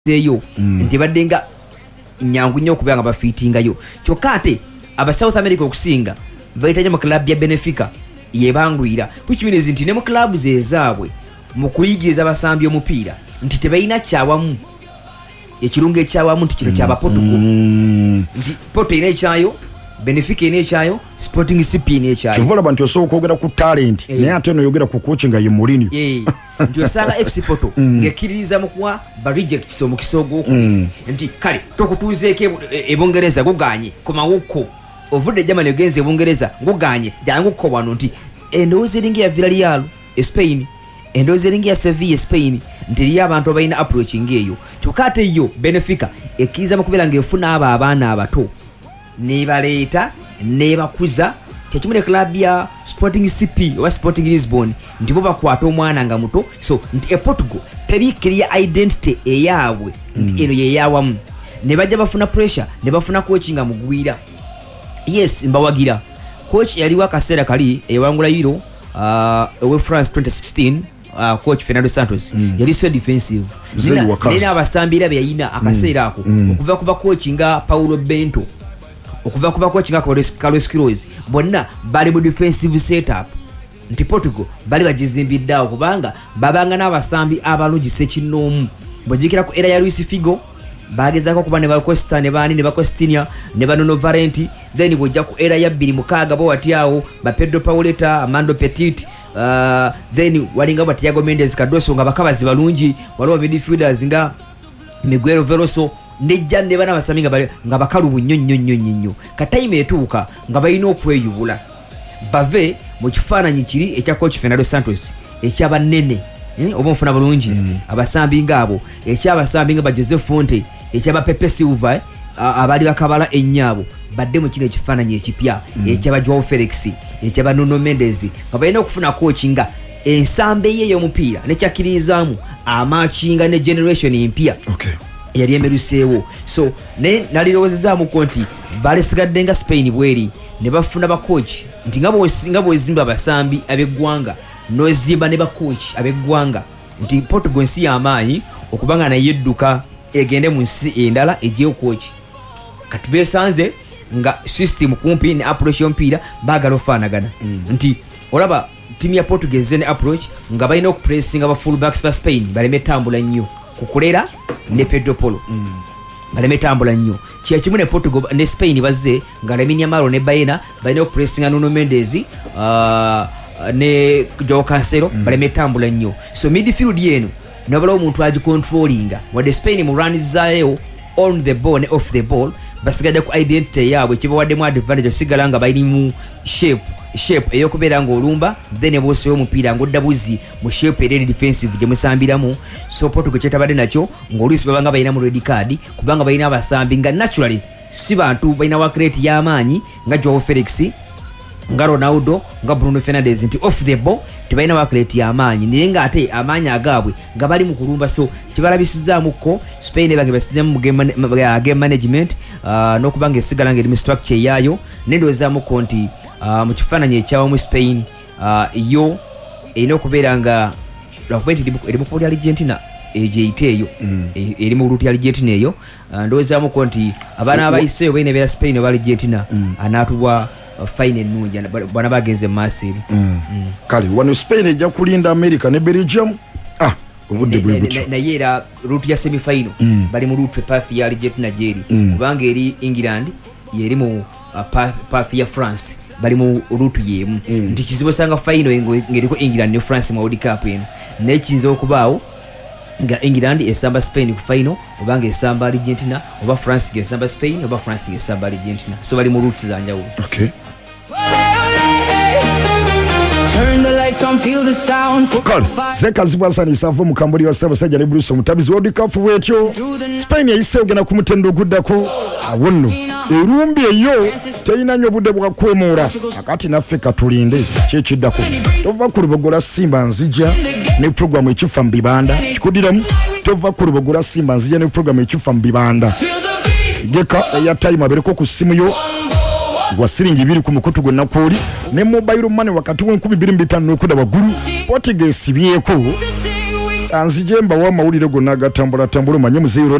eyo nti baddenga nyangu nnyo okubanga bafiitingayo kyokka ate aba South America okusinga bayitaja mu club ya Benfica yebangwira which means nti ne mu club zezaabwe mu kuyigiriza abasambi omupiira nti tebayina kyawamu ekirungo ekyawamu nti kino kyaba Portugal nti Porto ine ekyayo Benfica ine ekyayo Sporting CP ine ekyayo kivola bantu osobola kwogera ku talent naye ate no yogera ku coaching ye Mourinho nti osanga FC Porto ngekiririza mu kuwa ba rejects mu kisogo nti kale tokutuuzeeko ebongereza guganye komawuko ovudde Germany ogenze ebongereza guganye janguko wano nti endowooza eringi ya Villarreal Spain endowooza eringi ya Sevilla Spain nti liya abantu abalina approaching eyo kyokka ate yo Benfica ekkiriza mu kubeera ng'efuna abo abaana abato nebaleeta nebakuza tekimule club ya Sporting CP oba Sporting Lisbon nti bo bakwata omwana nga muto so nti Portugal teri clear identity eyaabwe nti eno yeyawamu ne bajja bafuna pressure ne bafuna coaching nga mugwira yes mbawagira coach yaliwa kaseera kali ewangula Euro ewe France 2016 coach Fernando Santos yali so defensive nina abasambira byayina akaseera ako okuva kuba coaching nga Paulo Bento okuva kuba coaching nga Carlos Queiroz bonna bali mu defensive setup nti Portugal bali bajizimbiddawo kubanga babanga n'abasambi abalungi sekinoomu bwejjukira ku era ya Luis Figo bagezako kuba ne Costa ne bani ne Costinha ne Nuno Valenti then bwejja ku era ya 26 bo watiawo ba Pedro Pauleta Amando Petit then walinga ba Thiago Mendes Cardoso nga bakabazi balungi waliwo midfielders nga Miguel Veloso nejja ne bana basaminga nga bakalu bunyonnyo katayime etuuka nga balina okweyubula bave mu kifaananyi kiri ekya coach Fernando Santos ekyabanene oba mfuna bulungi abasambi ngabo ekyabasambi nga ba Joseph Fonte ekyaba Pepe Silva abali bakabala ennyabo badde mu kino ekifaananyi ekipya ekyaba Joao Felix ekyaba Nuno Mendes nga balina okufuna coach nga ensambe ye y'omupiira nekyakirizaamu amachinga ne generation empya yali emeruseewo so ne nalirowozezaamu ko nti balesigadde nga Spain bweri ne bafuna ba coach nti nga bwezimba abasambi ab'eggwanga nozimba ne ba coach ab'eggwanga nti Portugal nsi y'amaanyi okubanga naye edduka egende mu nsi endala ejjeyo coach kati besanze nga system kumpi ne approach y'omupiira baagala ofaanagana nti olaba timu ya Portugal ne approach nga balina okupressinga ba fullbacks ba Spain baleme tambula nnyo kukulera ne Pedro Polo baleme tambula nnyo kyekimu ne Portugal ne Spain bazze nga Lamine Yamal ne Baena balina okupressinga Nuno Mendes ne Joao Cancelo baleme tambula nnyo so midfield yeno nabala omuntu agicontrollinga wadde Spain mu runizaayo on the ball ne off the ball basigadde ku identity yaabwe kibawaddemu advantage osigala nga bali mu shape eyokubeera nga olumba then boosewo omupiira ng'oddabuzi mu shape eri defensive gye musambiramu so Portugal kyetabadde nakyo ng'oluusi babanga balina mu red card kubanga balina abasambi nga naturally si bantu balina wakrate y'amaanyi nga Joao Felix nga Ronaldo nga Bruno Fernandes nti off the ball tebalina wakrate y'amaanyi naye nga ate amaanyi agaabwe nga bali mu kulumba so kibalabisizaamuko Spain bange basizamu mu game management n'okubanga esigala ng'eri mu structure yaayo nendowezaamuko nti mu kifaananyi ekyawo mu Spain yo erina okubeera nga lwakuba eri mu kuba Argentina egyeyite eyo eri mu luutu ya Argentina eyo ndowezaamuko nti abaana abayiseeyo balina beera Spain oba Argentina anaatubwa fine ennungi bwana bagenze mu Masiri kale wano Spain ejja kulinda America ne Belgium obudde bwe butyo naye era luutu ya semi-final bali mu luutu path ya Argentina gyeri kubanga eri England yeri mu path ya France bali mu luutu yemu nti kizibu osanga final ng'eriko England ne France mu World Cup eno naye kiyinza okubaawo nga England esamba Spain ku final obanga esamba Argentina oba France ng'esamba Spain oba France ng'esamba Argentina so bali mu luutu za njawulo zekazibwasanisa ava mu kambuli wa Ssaabasajja ne Bruce omutabizi World Cup bwetyo Spain yayise ogenda ku mutendo oguddako awonno erumbi eyo teyina nnyo budde bwakwemuura akati naffe katulinde kyekiddako tova ku lubogola Simba Nzija ne programu ekifa mu bibanda kikudiramu tova ku lubogola Simba Nzija ne programu ekifa mu bibanda geka eya time abereko ku simu yo gwa siringi 2 ku mukutu gwe nakoli ne mobile money wakati w'enkumi 25 okuda waggulu Portugal sibyeko Anzije mbawa amawulire gonna agatambula tambula manye muziro